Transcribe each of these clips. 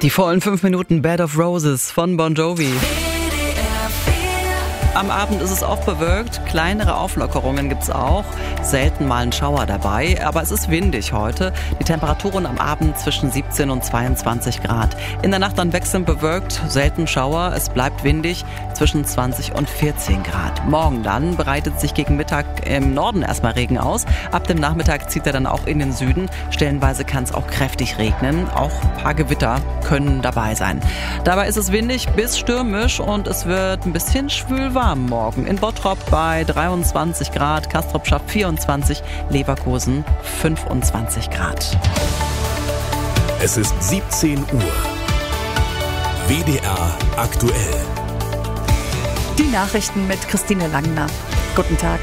Die vollen 5 Minuten Bed of Roses von Bon Jovi. Am Abend ist es oft bewölkt, kleinere Auflockerungen gibt's auch, selten mal ein Schauer dabei, aber es ist windig heute. Die Temperaturen am Abend zwischen 17 und 22 Grad. In der Nacht dann wechselnd bewölkt, selten Schauer, es bleibt windig zwischen 20 und 14 Grad. Morgen dann bereitet sich gegen Mittag im Norden erstmal Regen aus. Ab dem Nachmittag zieht er dann auch in den Süden. Stellenweise kann es auch kräftig regnen, auch ein paar Gewitter können dabei sein. Dabei ist es windig bis stürmisch und es wird ein bisschen schwül warm morgen. In Bottrop bei 23 Grad, Castrop schafft 24, Leverkusen 25 Grad. Es ist 17 Uhr. WDR aktuell. Die Nachrichten mit Christine Langner. Guten Tag.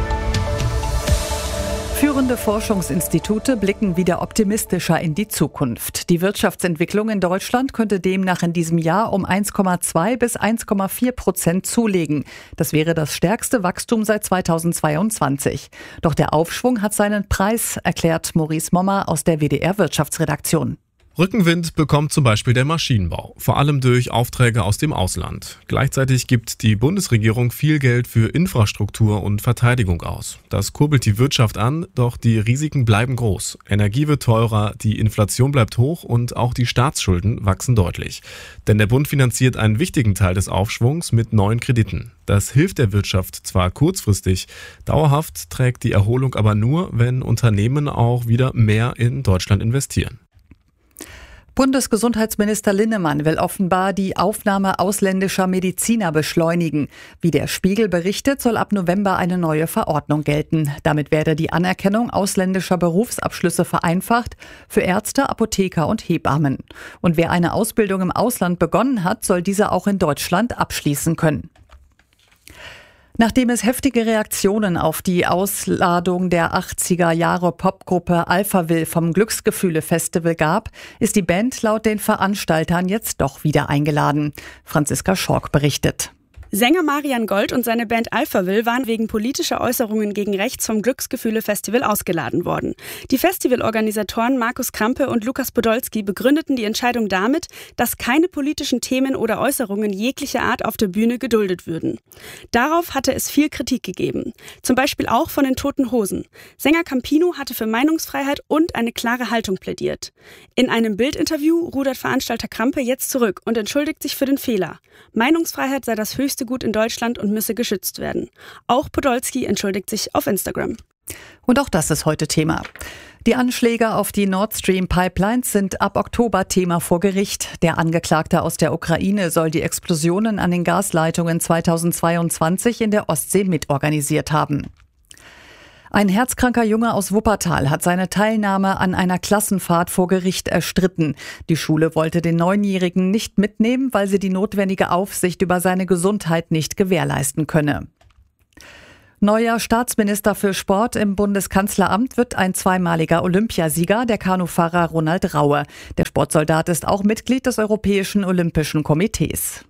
Führende Forschungsinstitute blicken wieder optimistischer in die Zukunft. Die Wirtschaftsentwicklung in Deutschland könnte demnach in diesem Jahr um 1,2 bis 1,4% zulegen. Das wäre das stärkste Wachstum seit 2022. Doch der Aufschwung hat seinen Preis, erklärt Maurice Mommer aus der WDR-Wirtschaftsredaktion. Rückenwind bekommt zum Beispiel der Maschinenbau, vor allem durch Aufträge aus dem Ausland. Gleichzeitig gibt die Bundesregierung viel Geld für Infrastruktur und Verteidigung aus. Das kurbelt die Wirtschaft an, doch die Risiken bleiben groß. Energie wird teurer, die Inflation bleibt hoch und auch die Staatsschulden wachsen deutlich. Denn der Bund finanziert einen wichtigen Teil des Aufschwungs mit neuen Krediten. Das hilft der Wirtschaft zwar kurzfristig, dauerhaft trägt die Erholung aber nur, wenn Unternehmen auch wieder mehr in Deutschland investieren. Bundesgesundheitsminister Linnemann will offenbar die Aufnahme ausländischer Mediziner beschleunigen. Wie der Spiegel berichtet, soll ab November eine neue Verordnung gelten. Damit werde die Anerkennung ausländischer Berufsabschlüsse vereinfacht für Ärzte, Apotheker und Hebammen. Und wer eine Ausbildung im Ausland begonnen hat, soll diese auch in Deutschland abschließen können. Nachdem es heftige Reaktionen auf die Ausladung der 80er-Jahre-Popgruppe Alphaville vom Glücksgefühle-Festival gab, ist die Band laut den Veranstaltern jetzt doch wieder eingeladen. Franziska Schork berichtet. Sänger Marian Gold und seine Band Alphaville waren wegen politischer Äußerungen gegen rechts vom Glücksgefühle-Festival ausgeladen worden. Die Festivalorganisatoren Markus Krampe und Lukas Podolski begründeten die Entscheidung damit, dass keine politischen Themen oder Äußerungen jeglicher Art auf der Bühne geduldet würden. Darauf hatte es viel Kritik gegeben, zum Beispiel auch von den Toten Hosen. Sänger Campino hatte für Meinungsfreiheit und eine klare Haltung plädiert. In einem Bildinterview rudert Veranstalter Krampe jetzt zurück und entschuldigt sich für den Fehler. Meinungsfreiheit sei das höchste Gut in Deutschland und müsse geschützt werden. Auch Podolski entschuldigt sich auf Instagram. Und auch das ist heute Thema. Die Anschläge auf die Nord Stream Pipelines sind ab Oktober Thema vor Gericht. Der Angeklagte aus der Ukraine soll die Explosionen an den Gasleitungen 2022 in der Ostsee mitorganisiert haben. Ein herzkranker Junge aus Wuppertal hat seine Teilnahme an einer Klassenfahrt vor Gericht erstritten. Die Schule wollte den 9-Jährigen nicht mitnehmen, weil sie die notwendige Aufsicht über seine Gesundheit nicht gewährleisten könne. Neuer Staatsminister für Sport im Bundeskanzleramt wird ein zweimaliger Olympiasieger, der Kanufahrer Ronald Raue. Der Sportsoldat ist auch Mitglied des Europäischen Olympischen Komitees.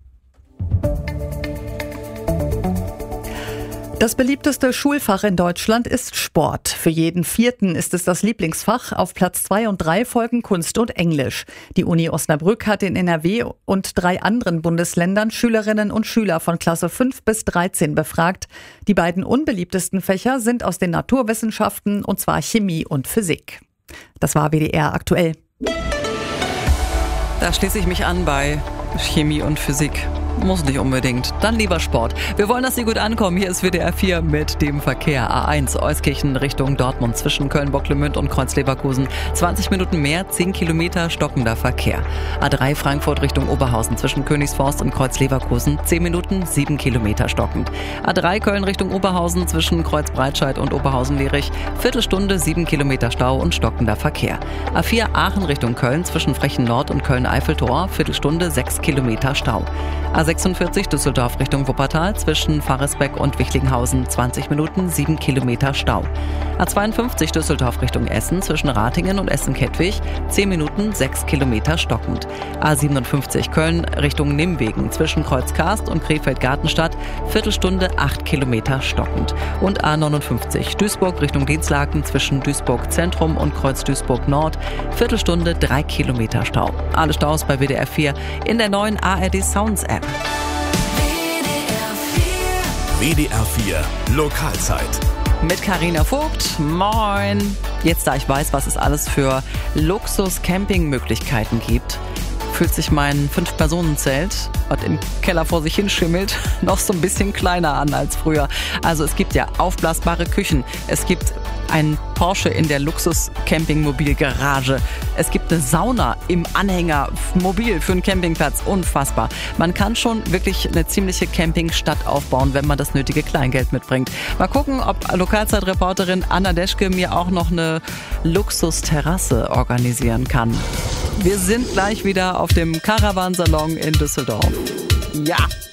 Das beliebteste Schulfach in Deutschland ist Sport. Für jeden Vierten ist es das Lieblingsfach. Auf Platz 2 und 3 folgen Kunst und Englisch. Die Uni Osnabrück hat in NRW und 3 anderen Bundesländern Schülerinnen und Schüler von Klasse 5 bis 13 befragt. Die beiden unbeliebtesten Fächer sind aus den Naturwissenschaften, und zwar Chemie und Physik. Das war WDR aktuell. Da schließe ich mich an bei Chemie und Physik. Muss nicht unbedingt. Dann lieber Sport. Wir wollen, dass Sie gut ankommen. Hier ist WDR 4 mit dem Verkehr. A1 Euskirchen Richtung Dortmund zwischen Köln-Bocklemünd und Kreuz-Leverkusen. 20 Minuten mehr, 10 Kilometer stockender Verkehr. A3 Frankfurt Richtung Oberhausen zwischen Königsforst und Kreuz-Leverkusen. 10 Minuten, 7 Kilometer stockend. A3 Köln Richtung Oberhausen zwischen Kreuz-Breitscheid und Oberhausen-Lierich. Viertelstunde, 7 Kilometer Stau und stockender Verkehr. A4 Aachen Richtung Köln zwischen Frechen Nord und Köln-Eiffeltor. Viertelstunde, 6 Kilometer Stau. A46 Düsseldorf Richtung Wuppertal zwischen Varresbeck und Wichlinghausen 20 Minuten, 7 Kilometer Stau. A52 Düsseldorf Richtung Essen zwischen Ratingen und Essen-Kettwig 10 Minuten, 6 Kilometer stockend. A57 Köln Richtung Nimwegen zwischen Kreuzkarst und Krefeld-Gartenstadt Viertelstunde, 8 Kilometer stockend. Und A59 Duisburg Richtung Dienstlaken zwischen Duisburg Zentrum und Kreuz-Duisburg Nord Viertelstunde, 3 Kilometer Stau. Alle Staus bei WDR 4 in der neuen ARD Sounds App. WDR 4 Lokalzeit. Mit Carina Vogt. Moin. Jetzt, da ich weiß, was es alles für Luxus-Camping-Möglichkeiten gibt, fühlt sich mein 5-Personen-Zelt, was im Keller vor sich hinschimmelt, noch so ein bisschen kleiner an als früher. Also es gibt ja aufblasbare Küchen, es gibt ein Porsche in der Luxus-Camping-Mobil-Garage. Es gibt eine Sauna im Anhänger, mobil für einen Campingplatz. Unfassbar. Man kann schon wirklich eine ziemliche Campingstadt aufbauen, wenn man das nötige Kleingeld mitbringt. Mal gucken, ob Lokalzeitreporterin Anna Deschke mir auch noch eine Luxusterrasse organisieren kann. Wir sind gleich wieder auf dem Caravansalon in Düsseldorf. Ja!